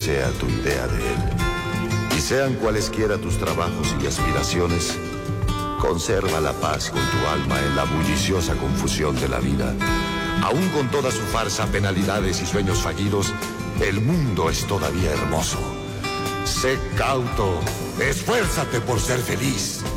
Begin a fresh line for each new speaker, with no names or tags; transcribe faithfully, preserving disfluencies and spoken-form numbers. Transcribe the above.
sea tu idea de él. Y sean cualesquiera tus trabajos y aspiraciones, conserva la paz con tu alma en la bulliciosa confusión de la vida. Aún con toda su farsa, penalidades y sueños fallidos, el mundo es todavía hermoso. Sé cauto, esfuérzate por ser feliz.